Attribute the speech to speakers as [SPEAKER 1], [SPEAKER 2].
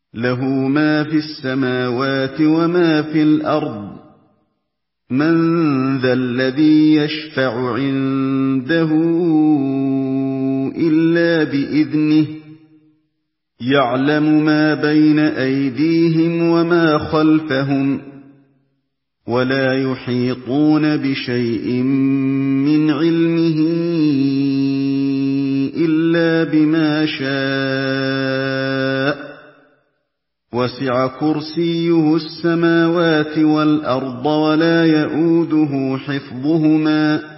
[SPEAKER 1] لَهُ مَا فِي السَّمَاوَاتِ وَمَا فِي الْأَرْضِ ۗ مَن ذَا الَّذِي يَشْفَعُ عِندَهُ إِلَّا بِإِذْنِهِ ۚ يَعْلَمُ مَا بَيْنَ أَيْدِيهِمْ وَمَا خَلْفَهُمْ ۖ وَلَا يُحِيطُونَ بِشَيْءٍ مِّنْ عِلْمِهِ إِلَّا بِمَا شَاءَ ۚ وَسِعَ كُرْسِيُّهُ السَّمَاوَاتِ وَالْأَرْضَ وَلَا يَئُودُهُ حِفْظُهُمَا